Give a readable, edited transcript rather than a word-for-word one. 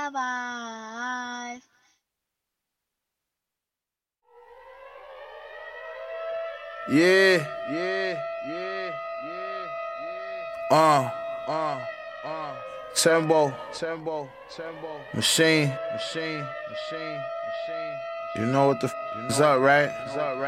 survive. Yeah. Tembo. Machine. You know what the f is up, right?